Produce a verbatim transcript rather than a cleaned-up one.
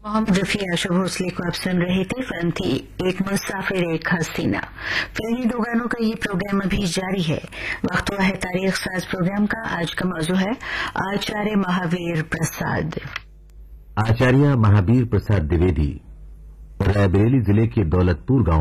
मोहम्मद रफी आशा भोसले को आप सुन रहे थे। फिल्म थी एक मुसाफिर एक हसीना। फिल्मी दो गानों का ये प्रोग्राम अभी जारी है। वक्त हुआ है तारीख साज प्रोग्राम का। आज का मौजू है आचार्य महावीर प्रसाद। आचार्य महावीर प्रसाद द्विवेदी रायबरेली जिले के दौलतपुर गांव